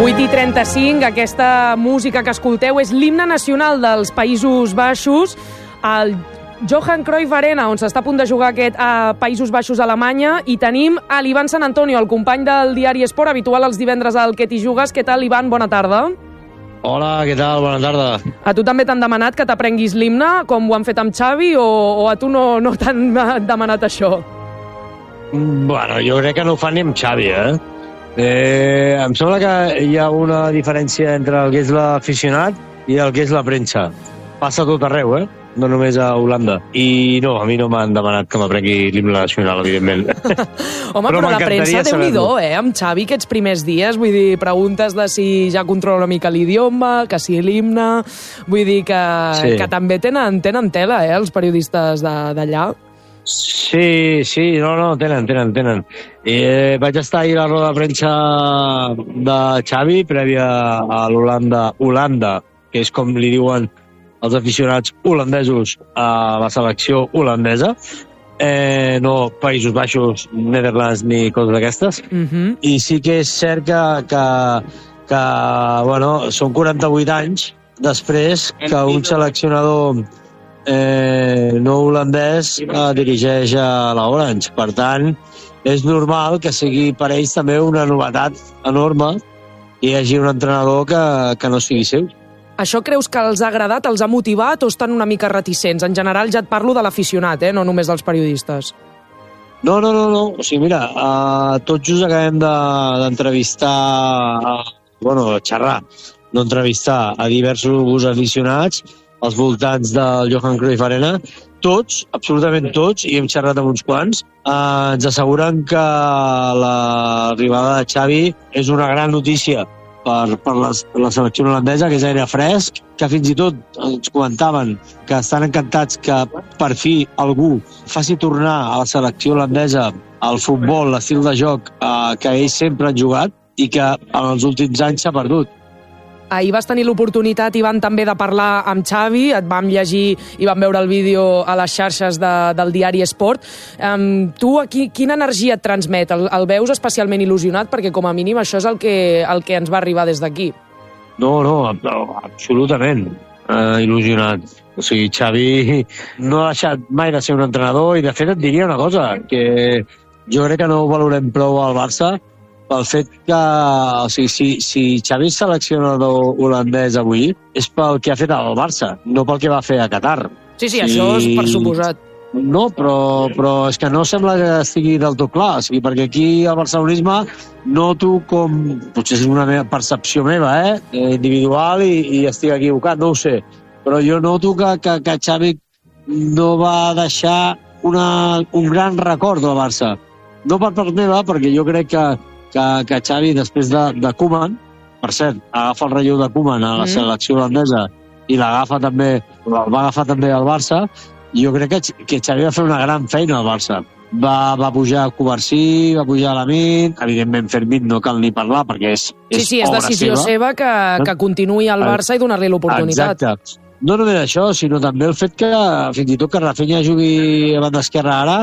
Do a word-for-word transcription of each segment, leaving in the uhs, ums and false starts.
vuit i trenta-cinc, aquesta música que escolteu és l'himne nacional dels Països Baixos, el Johan Cruyff Arena, on s'està a punt de jugar aquest a Països Baixos, Alemanya, i tenim a l'Ivan Sant Antonio, el company del diari Esport, habitual els divendres al Que t'hi jugues. Què tal, Ivan? Bona tarda. Hola, què tal? Bona tarda. A tu també t'han demanat que t'aprenguis l'himne, com ho han fet amb Xavi, o, o a tu no, no t'han demanat això? Bueno, jo crec que no ho fan ni amb Xavi, eh? eh? Em sembla que hi ha una diferència entre el que és l'aficionat i el que és la premsa. Passa a tot arreu, eh? No només a Holanda. I no, a mi no m'han demanat que m'aprengui l'himne nacional, evidentment. Home, però, però la premsa, Déu-n'hi-do, eh? Amb Xavi, aquests primers dies, vull dir, preguntes de si ja controla una mica l'idioma, que si l'himne... Vull dir que, sí. que també tenen, tenen tela, eh, els periodistes d'allà. Sí, sí, no, no, tenen, tenen, tenen. Eh, vaig estar ahir a la roda de premsa de Xavi, prèvia a l'Holanda, Holanda, que és com li diuen els aficionats holandesos a la selecció holandesa, eh, no Països Baixos, Netherlands ni coses d'aquestes. Uh-huh. I sí que és cert que, que, que bueno, són quaranta-vuit anys després que un seleccionador eh, no holandès eh, dirigeix a l'Orange. Per tant, és normal que sigui per ells també una novetat enorme i hi hagi un entrenador que, que no sigui seu. Això creus que els ha agradat, els ha motivat o estan una mica reticents? En general ja et parlo de l'aficionat, eh? No només dels periodistes. No, no, no, no. O sigui, mira, uh, tots just acabem d'entrevistar, de, uh, bueno, xerrar, no entrevistar a diversos aficionats als voltants del Johan Cruyff Arena. Tots, absolutament tots, i hem xerrat amb uns quants, uh, ens asseguren que l'arribada de Xavi és una gran notícia per, per la, la selecció holandesa, que és aire fresc, que fins i tot ens comentaven que estan encantats que per fi algú faci tornar a la selecció holandesa al futbol, l'estil de joc eh, que ells sempre han jugat i que en els últims anys s'ha perdut. Ahir vas tenir l'oportunitat, Ivan, també de parlar amb Xavi, et vam llegir i vam veure el vídeo a les xarxes de, del diari Esport. Um, tu, aquí, quina energia et transmet? El, el veus especialment il·lusionat? Perquè, com a mínim, això és el que, el que ens va arribar des d'aquí. No, no, absolutament uh, il·lusionat. O sigui, Xavi no ha deixat mai de ser un entrenador i, de fet, et diria una cosa, que jo crec que no ho valorem prou al Barça, pel fet que, o sigui, si, si Xavi és seleccionador holandès avui, és pel que ha fet al Barça, no pel que va fer a Qatar. Sí, sí, això és per suposat. No, però, però és que no sembla que estigui del tot clar, o sigui, perquè aquí al barcelonisme noto com, potser és una meva percepció meva, eh, individual, i, i estic equivocat, no ho sé, però jo noto que, que, que Xavi no va deixar una, un gran record del Barça. No per part meva, perquè jo crec que que, que Xavi, després de, de Koeman, per cert, agafa el relleu de Koeman a la mm. selecció holandesa i l'agafa també, el va agafar també al Barça, i jo crec que, que Xavi va fer una gran feina al Barça. Va, va pujar a Covarsí, va pujar a Lamin, evidentment Fermín no cal ni parlar perquè és, és sí, sí, és decisió seva, seva que, que continuï al Barça i donar-li l'oportunitat. Exacte. No només això, sinó també el fet que fins i tot que Rafinha jugui a banda esquerra ara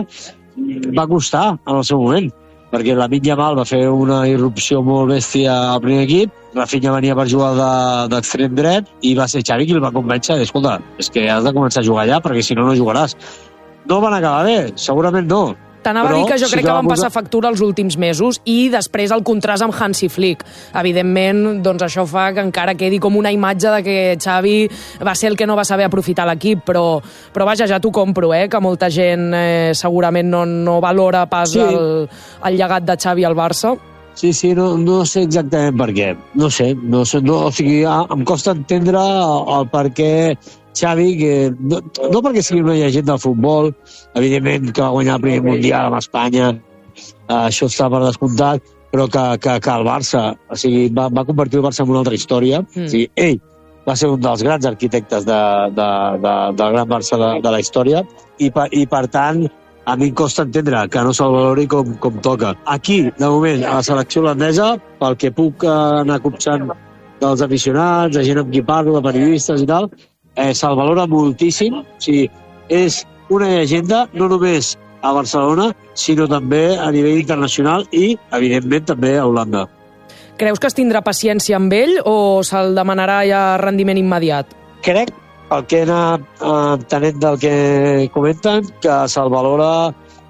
va costar en el seu moment, perquè la Lamine Yamal va fer una irrupció molt bèstia al primer equip, Rafinha venia per jugar d'extrem de, dret i va ser Xavi qui el va convèncer, escolta, és que has de començar a jugar allà perquè si no no jugaràs. No van acabar bé, segurament no. T'anava a dir que jo sí crec que, que van passar factura els últims mesos i després el contrast amb Hansi Flick. Evidentment, doncs això fa que encara quedi com una imatge de que Xavi va ser el que no va saber aprofitar l'equip, però, però vaja, ja t'ho compro, eh, que molta gent eh, segurament no, no valora pas sí. el, el llegat de Xavi al Barça. Sí, sí, no, no sé exactament per què. No sé, no sé no, o sigui, em costa entendre el per què Xavi, que no, no perquè sigui una llegenda del futbol, evidentment que va guanyar el primer Mundial amb Espanya, eh, això està per descomptat, però que, que, que el Barça, o sigui, va, va convertir el Barça en una altra història. Mm. O sigui, ell va ser un dels grans arquitectes de, de, de, del gran Barça de, de la història i per, i per tant a mi em costa entendre que no se'l valori com, com toca. Aquí, de moment, a la selecció holandesa, pel que puc anar copsant dels aficionats, de gent amb qui parlo, de periodistes i tal, eh, se'l valora moltíssim. O sigui, és una llegenda no només a Barcelona, sinó també a nivell internacional i, evidentment, també a Holanda. Creus que es tindrà paciència amb ell o se'l demanarà ja rendiment immediat? Crec, el que he anat entenent del que comenten, que se'l valora,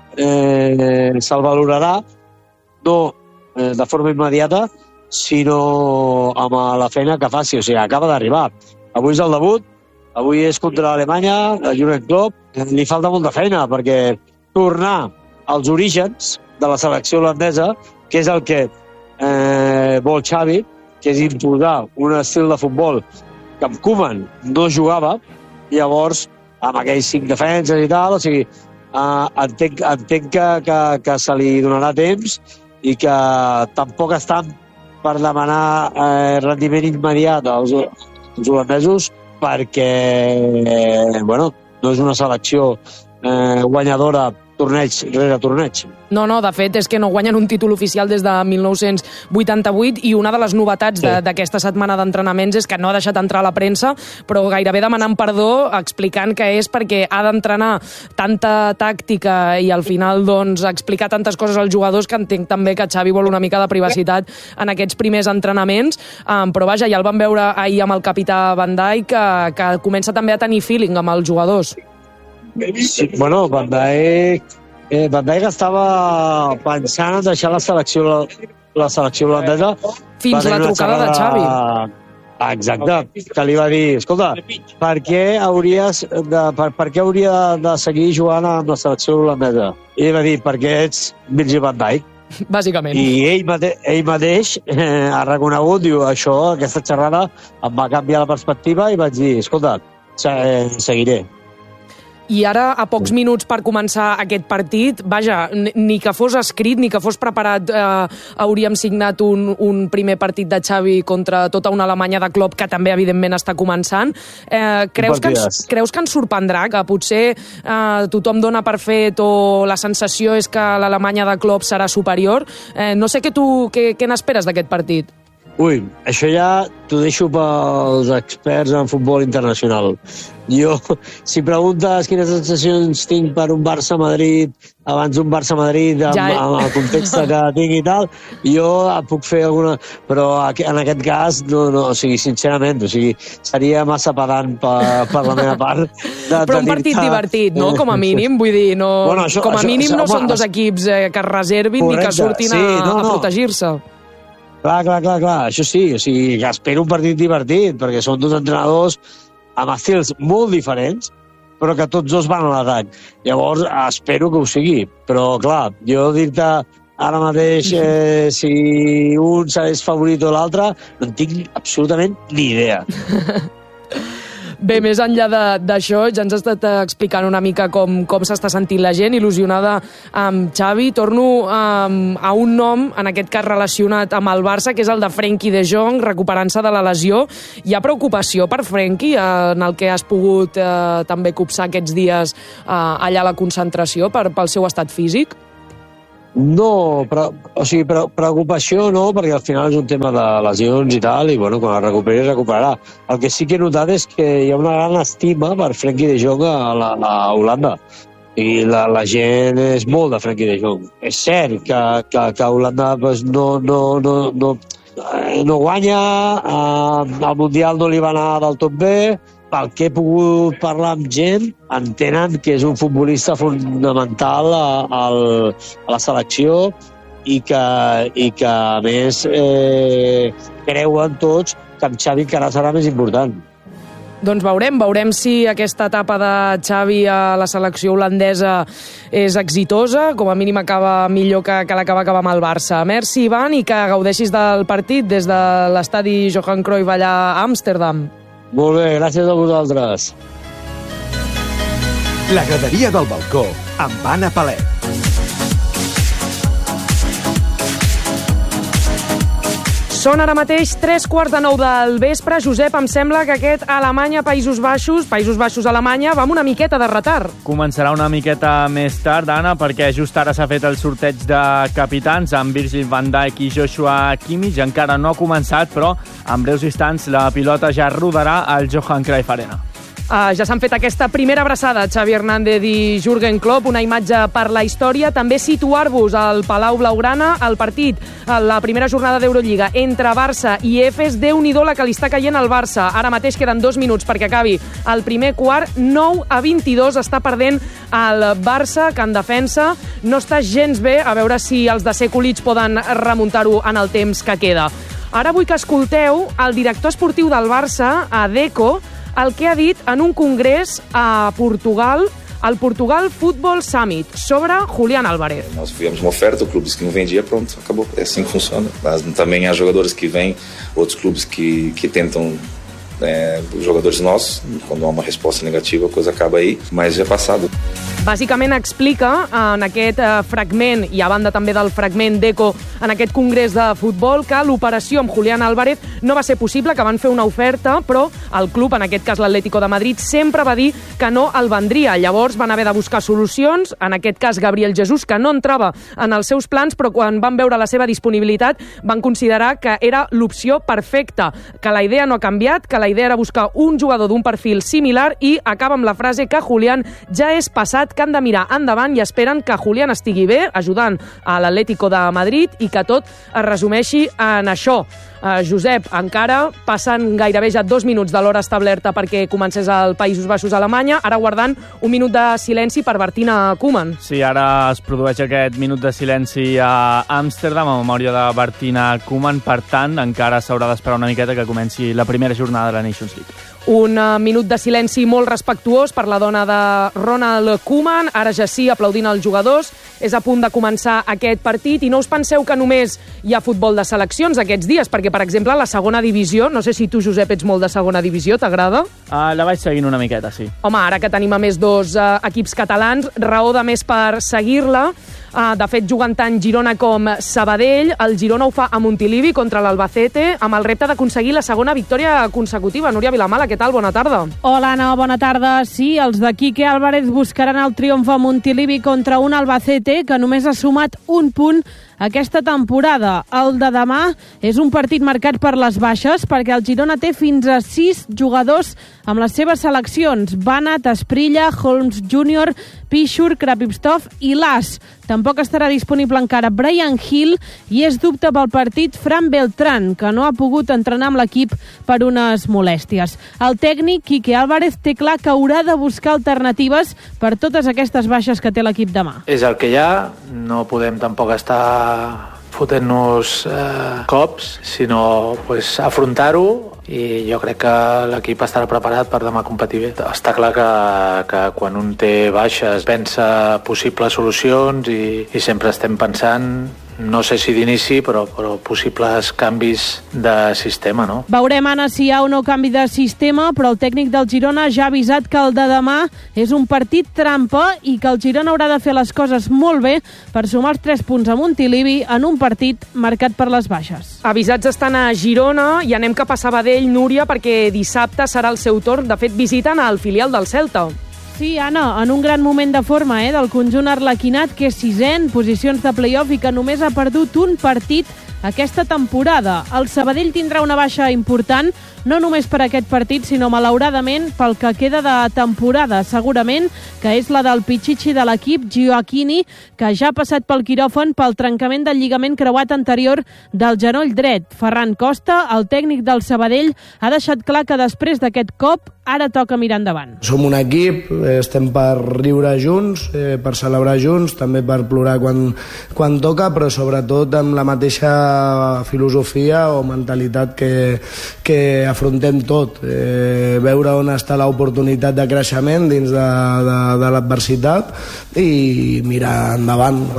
eh, se'l valorarà no eh, de forma immediata, sinó amb la feina que faci. O sigui, acaba d'arribar. Avui és el debut, avui és contra Alemanya, el Jürgen Klopp. Li falta molta feina, perquè tornar als orígens de la selecció holandesa, que és el que eh, vol Xavi, que és imposar un estil de futbol que amb Koeman no jugava, i llavors amb aquells cinc defenses i tal, o sigui, eh, entenc, entenc que, que, que se li donarà temps i que tampoc estan per demanar eh, rendiment immediat als, als holandesos, perquè eh, bueno, no és una selecció eh, guanyadora torneig rere torneig. No, no, de fet, és que no guanyen un títol oficial des de mil nou-cents vuitanta-vuit i una de les novetats sí. d'aquesta setmana d'entrenaments és que no ha deixat entrar a la premsa, però gairebé demanant perdó, explicant que és perquè ha d'entrenar tanta tàctica i al final doncs explicar tantes coses als jugadors que entenc també que Xavi vol una mica de privacitat en aquests primers entrenaments, um, però vaja, ja el vam veure ahir amb el capità Van Dijk, que, que comença també a tenir feeling amb els jugadors. Sí, bueno, Van Dijk, eh, Van Dijk estava pensant en deixar la selecció, la, la selecció holandesa fins la trucada de Xavi. Exacte, que li va dir, escolta, per què, hauries de, per, per què hauria de seguir jugant amb la selecció holandesa? I ell va dir, perquè ets Virgil van Dijk. Bàsicament. I ell, mate ell mateix eh, ha reconegut, diu, això, aquesta xerrada em va canviar la perspectiva i vaig dir, escolta, seguiré. I ara, a pocs minuts per començar aquest partit, vaja, ni que fos escrit, ni que fos preparat, eh, hauríem signat un, un primer partit de Xavi contra tota una Alemanya de Klopp, que també, evidentment, està començant. Eh, creus, que ens, creus que ens sorprendrà? Que potser eh, tothom dona per fet o la sensació és que l'Alemanya de Klopp serà superior? Eh, no sé què tu què, què n'esperes d'aquest partit. Ui, això ja t'ho deixo pels experts en futbol internacional. Jo, si preguntes quines sensacions tinc per un Barça-Madrid abans d'un Barça-Madrid amb, ja... amb el context que tinc i tal, jo puc fer alguna... Però en aquest cas, no, no, o sigui, sincerament, o sigui, seria massa pedant per, per la meva part. De, però un partit de... divertit, no?, com a mínim, vull dir, no... Bueno, això, com a això, mínim això, no home, són dos equips eh, que es reservin correcte, ni que surtin sí, a, no, no. a protegir-se. Clar, clar, clar, clar, això sí, o sigui, que espero un partit divertit, perquè són dos entrenadors amb estils molt diferents, però que tots dos van a l'atac. Llavors, espero que ho sigui. Però, clar, jo dir-te ara mateix eh, si un és favorit o l'altre, no en tinc absolutament ni idea. Bé, més enllà d'això, ja ens has estat explicant una mica com, com s'està sentint la gent, il·lusionada amb Xavi. Torno um, a un nom, en aquest cas relacionat amb el Barça, que és el de Frenkie de Jong, recuperant-se de la lesió. Hi ha preocupació per Frenkie, eh, en el que has pogut eh, també copsar aquests dies eh, allà a la concentració per, pel seu estat físic? No, però, o sigui, però, preocupació no, perquè al final és un tema de lesions i tal, i bueno, quan es recuperi, es recuperarà. El que sí que he notat és que hi ha una gran estima per Frenkie de Jong a, la, a Holanda. I la, la gent és molt de Frenkie de Jong. És cert que, que, que Holanda pues, no, no, no, no, no guanya, eh, al Mundial no li va anar del tot bé, pel que he pogut parlar amb gent, entenen que és un futbolista fonamental a, a, a la selecció i que, i que a més, eh, creuen tots que amb Xavi encara serà més important. Doncs veurem, veurem si aquesta etapa de Xavi a la selecció holandesa és exitosa, com a mínim acaba millor que, que l'acaba acabar amb el Barça. Merci, Ivan, i que gaudeixis del partit des de l'estadi Johan Cruyff allà a Amsterdam. Molt bé, gràcies a vosaltres. La graderia del balcó, amb Anna Palet. Són ara mateix tres quarts de nou del vespre. Josep, em sembla que aquest Alemanya-Països Baixos, Països Baixos-Alemanya, va amb una miqueta de retard. Començarà una miqueta més tard, Anna, perquè just ara s'ha fet el sorteig de capitans amb Virgil van Dijk i Joshua Kimmich. Encara no ha començat, però en breus instants la pilota ja rodarà al Johan Cruyff Arena. Uh, ja s'han fet aquesta primera abraçada, Xavi Hernández i Jürgen Klopp, una imatge per la història. També situar-vos al Palau Blaugrana, el partit, la primera jornada d'Eurolliga entre Barça i Efes. Déu-n'hi-do la que li està caient al Barça. Ara mateix queden dos minuts perquè acabi el primer quart. nou a vint-i-dos està perdent el Barça, que en defensa no està gens bé. A veure si els de Sekulic poden remuntar-ho en el temps que queda. Ara vull que escolteu el director esportiu del Barça, a Deco, el que ha dit en un congrés a Portugal, al Portugal Football Summit, sobre Julián Álvarez. Nós fizemos uma oferta, o clube disse que não vendia, pronto, acabou. É assim que funciona. Mas também há jogadores que vêm, outros clubes que, que tentam é, os jogadores nossos, quando há uma resposta negativa, a coisa acaba aí, mas já é passado. Bàsicament explica en aquest fragment, i a banda també del fragment d'Eco en aquest congrés de futbol, que l'operació amb Julián Álvarez no va ser possible, que van fer una oferta, però el club, en aquest cas l'Atlético de Madrid, sempre va dir que no el vendria. Llavors van haver de buscar solucions, en aquest cas Gabriel Jesús, que no entrava en els seus plans, però quan van veure la seva disponibilitat van considerar que era l'opció perfecta, que la idea no ha canviat, que la idea era buscar un jugador d'un perfil similar, i acaba amb la frase que Julián ja és passat, que han de mirar endavant i esperen que Julián estigui bé, ajudant a l'Atlético de Madrid, i que tot es resumeixi en això. Uh, Josep, encara passen gairebé ja dos minuts de l'hora establerta perquè comencés al Països Baixos, Alemanya, ara guardant un minut de silenci per Martina Koeman. Sí, ara es produeix aquest minut de silenci a Amsterdam, a memòria de Martina Koeman. Per tant, encara s'haurà d'esperar una miqueta que comenci la primera jornada de la Nations League. Un uh, minut de silenci molt respectuós per la dona de Ronald Koeman, ara ja sí, aplaudint els jugadors. És a punt de començar aquest partit, i no us penseu que només hi ha futbol de seleccions aquests dies, perquè, per exemple, la segona divisió, no sé si tu, Josep, ets molt de segona divisió, t'agrada? Uh, la vaig seguint una miqueta, sí. Home, ara que tenim a més dos uh, equips catalans, raó de més per seguir-la. Uh, de fet, juguen tant Girona com Sabadell. El Girona ho fa a Montilivi contra l'Albacete, amb el repte d'aconseguir la segona victòria consecutiva. Núria Vilamala, què tal? Bona tarda. Hola, Anna, bona tarda. Sí, els de Quique Álvarez buscaran el triomf a Montilivi contra un Albacete que només ha sumat un punt aquesta temporada. El de demà és un partit marcat per les baixes, perquè el Girona té fins a sis jugadors amb les seves seleccions: Banat, Esprilla, Holmes júnior, Pichur, Krapivstov i Las. Tampoc estarà disponible encara Brian Hill, i és dubte pel partit Fran Beltrán, que no ha pogut entrenar amb l'equip per unes molèsties. El tècnic, Quique Álvarez, té clar que haurà de buscar alternatives per totes aquestes baixes que té l'equip demà. És el que hi ha, no podem tampoc estar fotent-nos eh, cops, sinó pues, afrontar-ho, i jo crec que l'equip estarà preparat per demà competir bé. Està clar que, que quan un té baixes pensa possibles solucions, i, i sempre estem pensant, no sé si d'inici, però, però possibles canvis de sistema, no? Veurem, Anna, si hi ha o no canvi de sistema, però el tècnic del Girona ja ha avisat que el de demà és un partit trampa, i que el Girona haurà de fer les coses molt bé per sumar els tres punts a Montilivi en un partit marcat per les baixes. Avisats estan a Girona, i anem cap a Sabadell, Núria, perquè dissabte serà el seu torn. De fet, visiten al filial del Celta. Sí, Anna, en un gran moment de forma eh, del conjunt arlequinat, que és sisè en posicions de play-off i que només ha perdut un partit aquesta temporada. El Sabadell tindrà una baixa important, no només per aquest partit, sinó malauradament pel que queda de temporada, segurament, que és la del Pichichi de l'equip, Gioacchini, que ja ha passat pel quiròfan pel trencament del lligament creuat anterior del genoll dret. Ferran Costa, el tècnic del Sabadell, ha deixat clar que després d'aquest cop ara toca mirar endavant. Som un equip, estem per riure junts, eh, per celebrar junts, també per plorar quan, quan toca, però sobretot amb la mateixa filosofia o mentalitat que, que afrontem tot. Eh, veure on està l'oportunitat de creixement dins de, de, de l'adversitat i mirar endavant.